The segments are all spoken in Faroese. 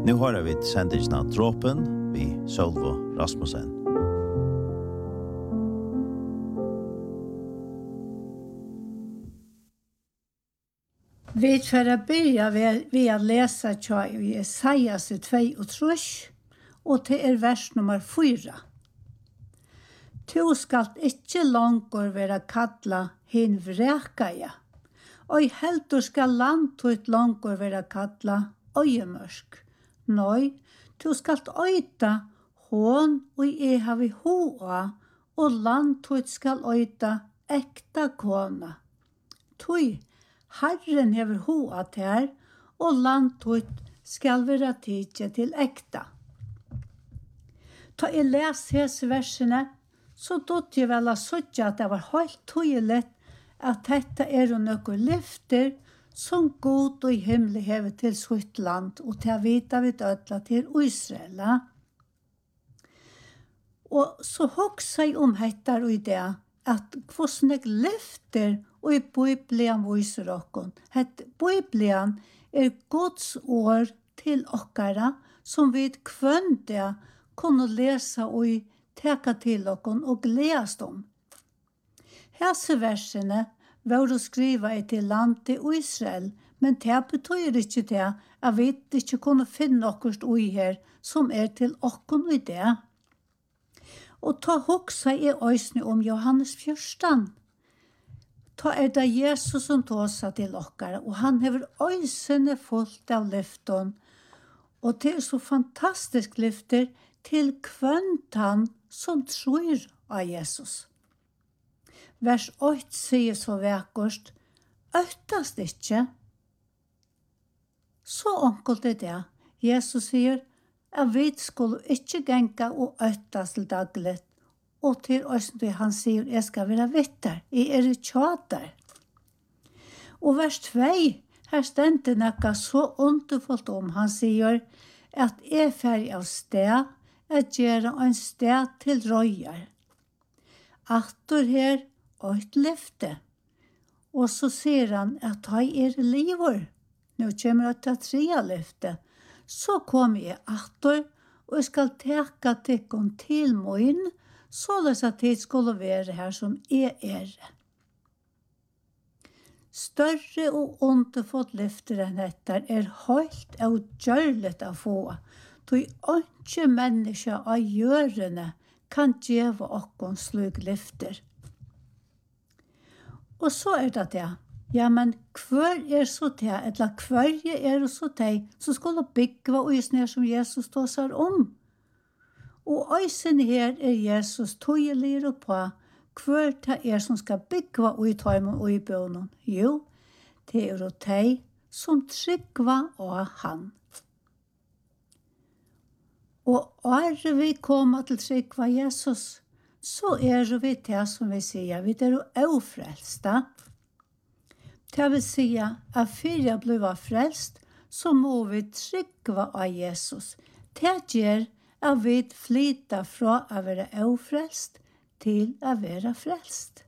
Nu hører vi sendingen av Dråpen vi Sølvo Rasmussen. Vi får börja ved å lese i Jesajas 2 og til vers nummer 4. Tu skalt ikke langer være kalla hin vrekaja, og heldur skal landtut langer være kalla øyemørsk. Nei, tu skalt øyta hån og jeg har vi hoa, og landtut skal øyta ekta kona. Tui, Herren hever hoa ter, og landtut skal være tidje til ekta. Ta jeg les hese versene, så dott jeg vel å søtja at det var helt tydelig at dette noen lyfter som god og himmelig hever til sitt land, og til å vite vi dødla til Israel. Og så hoksa jeg dette og det, at hvordan jeg lyfter og i Bibelen viser okken. Bibelen Guds ord til okkara, som vi kvønte kunne lese og teka til okken og gledes om. Hese versene var å skrive til landet Israel, men det betyr ikke det at vi ikke kunne finne okkert ui her som til okken i det. Og ta hoksa jeg øysene om Johannes 14. Ta det Jesus som tåsa til okkara, og han hever øysene fullt av lyften, og det så fantastisk lyfter til kvøntan som tror av Jesus. Vers 8 sier så vekkert, øttast ikke. Så onkelt det. Jesus sier, at vi skulle ikke genka og øttast til daglig, og til oss han sier, jeg skal være vittar, jeg tjater. Og vers 2, her stendte nekka så underfullt om, han sier, at jeg ferdig av sted, at gjøre en sted til røyer. Atter her, og et lyfte. Og så sier han at jeg liver. Nå kommer jeg til 3 lyfte. Så kommer jeg atter, og jeg skal teka tikkene til min, så at jeg skulle være her som jeg Større og underfått lyfter enn dette høyt og gjørlet å få. Tog ikke mennesker av gjørende kan gjøre okken slik lyfter. Og så det det. Ja, men hver så det, eller hver så det, så skulle bygge og isnær som Jesus tåsar om. Og øysen her Jesus tøyeligere på, hver det som skal bygge og i tøymen og i bønnen. Jo, det og de som tryggva og han. Og vi kommer til tryggva Jesus, så vi det som vi sier, vi jo ofrelsta. Det vil si at for jeg ble frelst, så må vi tryggva av Jesus. Det gjør at vi flyter fra å være ofrelst til å være frelst.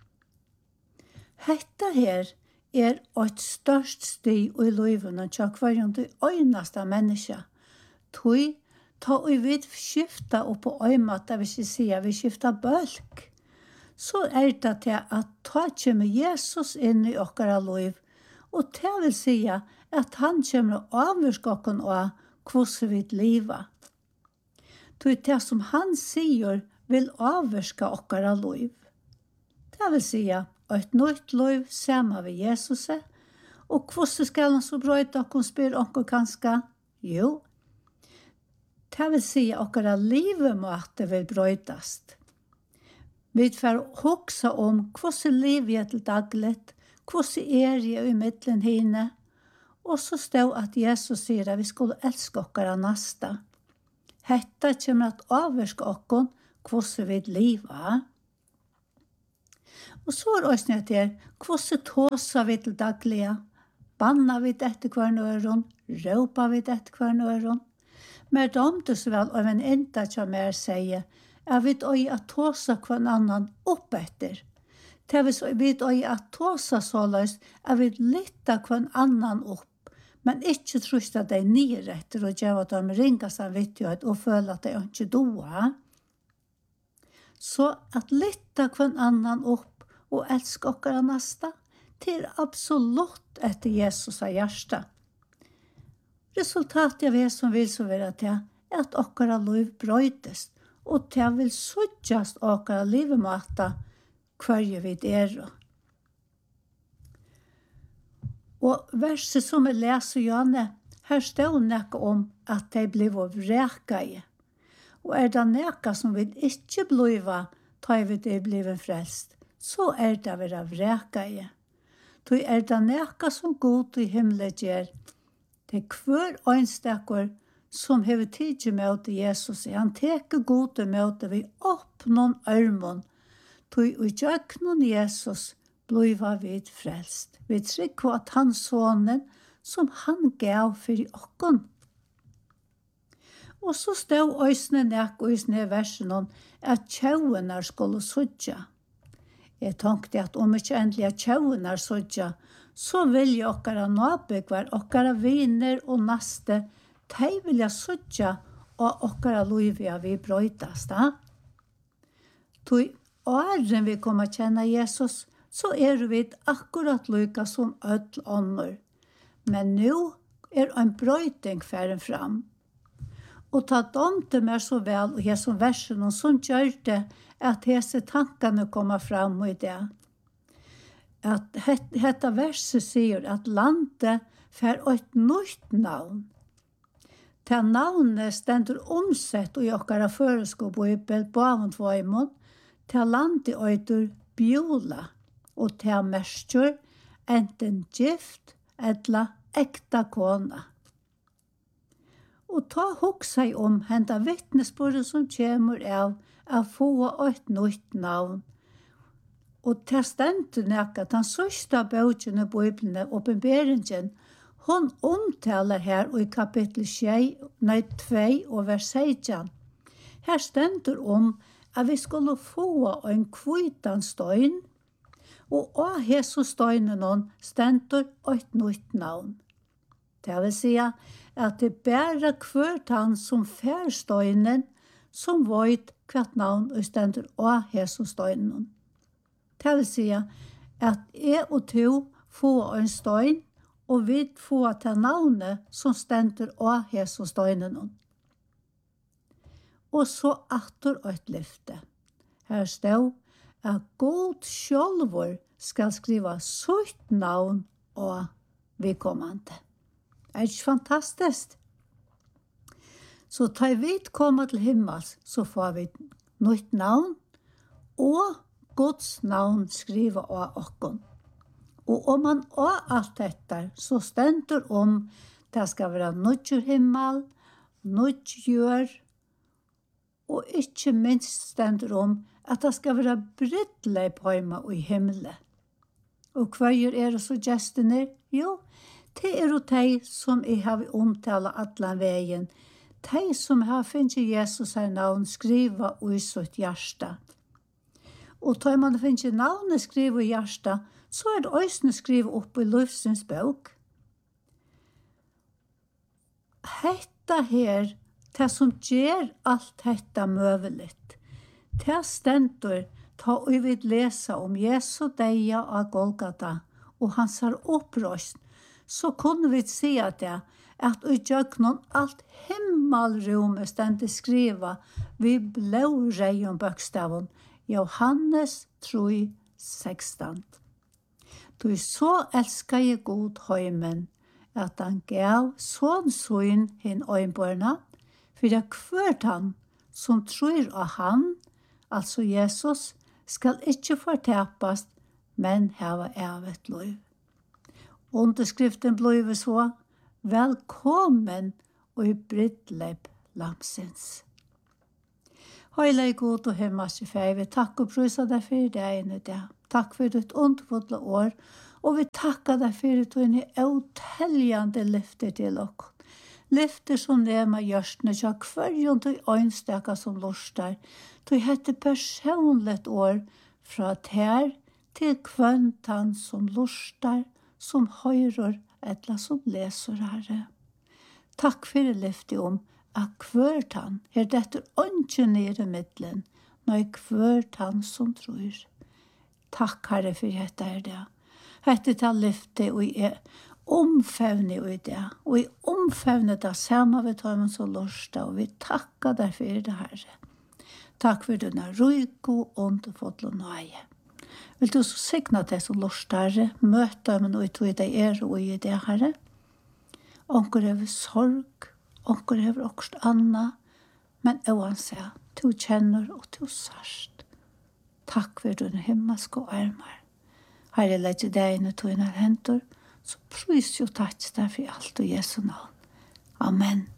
Dette her et størst sti i livene til hver det øyneste menneske. Tog ta og vi skifta og på øymatta, hvis vi sier vi skifta bølg, så det til at ta kommer Jesus inn i okkara liv, og det vil si at han kommer å avvirke okken og hvordan vi lever. Det som han sier vil avvirke okkara liv. Det vil si et nytt liv sammen med Jesus, og hvordan skal han så brøyte okken spyr okken kanskje? Jo, det vil si at okkara livemåte vil brøytast. Vi får hoksa om hvordan liv til daglig, hvordan jeg i middelen henne, og så stod at Jesus sier at vi skulle elske okkara nasta. Hetta kommer at avvirke okken hvordan vi lever. Og så det også til hvordan tåser vi til daglig, banner vi etter hver nøren, råper vi etter hver nøren. Men det så vel av en enda som jeg sier, jeg vet også at tåsa hver annan opp etter. Det vet også at tåsa så løs, jeg vet litt av hver annan opp. men ikke trusta deg nye retter og gjøre dem ringa samvittighet og føle at de ikke doa. Så at lytte hver annan opp og elske okkara nasta, til absolutt etter Jesus av hjertet. Resultatet av det som vil så være til at okkara liv brøytes, og til vil suttjast okkara livemata hver vi er. Og verset som jeg leser, Janne, her står nekka om at de blir vrekaie. Og det nekka som vi ikke bliva, tar vi det blivet frelst, så det vera vrekaie. Så det nekka som god i himmelen gjør, det hver øynstekker som hever tidsi møte Jesus, han teker gode møte vi opp noen ørmån, så i jøknen Jesus bliva vid frelst. Vi trykker at han sonen som han gav for i okken. Og så stod øysene nek og øysene versen om at tjauene skulle suttja. Jeg tenkte at om ikke endelig at tjauene suttja, så vil jeg okkara nabygvar, okkara viner og naste, de vil jeg suttja og okkara loivia vi brøytast. Tog åren vi kommer kjenne Jesus, så vi akkurat lykka som ødel ånder. Men nå en brøyting færen fram. Og ta domte meg så vel, og jeg som versen, og som gjør det, at hese tankene kommer fram i det. At dette verset sier at landet får et nytt navn. Til navnet stender omsett og jokkara føreskobibel på avundvøymon, til landet øyder Bjola, og til merskjør enten gift eller ekta kona. Og ta hoksa om henda vittnesbordet som kommer av få et nytt navn. Og til stendet nekka, den sørste bøtjen i Bibelen, åpenberingen, hun omtaler her i kapittel 2 og vers 16. Her stendet at vi skulle få en kvitan støyn, og av Jesus støynen stendet et nytt navn. Det vil si at det bare hvert han som fær støynen, som vet hvert navn og stendet av Jesus støynen. Det vil si at jeg og to får en støyn, og vi får til navnet som stendet av Jesus støynen. Og så atter et lyfte. Her står at god sjølvor skal skriva sitt navn og vedkommende. Det ikke fantastisk? Så tar vi kommet til himmels, så får vi nytt navn, og Guds navn skriva av okken. Og om man av alt dette, så stender det skal være nytt himmel, nytt jør, og ikke minst stender at det skal være brytleip hjemme i himmelen. Og hva det så gestene? Jo, det jo de som jeg har omtalt alle veien, de som har finnet Jesus her navn skriva i sitt hjerte. Og da man finner navnet skriva i hjerte, så det også skriva opp i livsens bok. Hetta her, det som gjør alt dette møvelig, det stendur ta og vi lesa om Jesu deia av Golgata og hans har opprøst, så kunne vi si at vi gjør noen alt himmelrommet stendig skriva vi blå reion bøkstaven Johannes 3:16. Du så elskar jeg god høymen at han gav sånn søyn hin øynborna for hvert han som tror av han, altså Jesus, skal ikke fortapast, men hava evet liv. Underskriften blev så, velkommen og i brytleip lamsens. Høyla god og himmels i fei, vi takk og prysa deg for deg i det. Takk for ditt underfulle år, og vi takkar deg for dine uteljande lyfter til oss. Lyfter som nema gjørstene, så hverjon til øynsteka som lortar, til hette personligt år fra ter til kvøntan som lortar, som høyrer etla som leser, Herre. Takk for det løftet om at kvørtan dette ønske nere middelen, når kvørtan som tror. Takk, Herre, for dette det. Dette tar løftet og omfevne i det, og i omfevne det samme vi tar med så lorsta, og vi takkar deg for det, Herre. Takk for denne røyko, ånd og fotlo nøye. Vil du så signa det som lorsta, Herre, møte dem og tog deg og i det, Herre. Onker hever sorg, onker hever okst anna, men uansett, du kjenner og du sarst. Takk for denne himmelske armar. Herre, legge deg inn i togene hentor, så prys jo takk deg for alt og Jesu navn. Amen.